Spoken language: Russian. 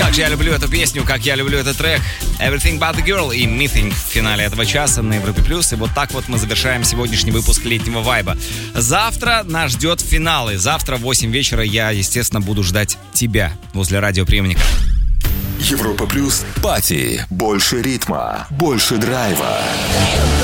Как же я люблю эту песню, как я люблю этот трек. Everything But The Girl и Missing в финале этого часа на Европе+. И вот так вот мы завершаем сегодняшний выпуск летнего вайба. Завтра нас ждет финал. И завтра в 8 вечера я, естественно, буду ждать тебя возле радиоприемника. Европа Плюс. Пати. Больше ритма, больше драйва.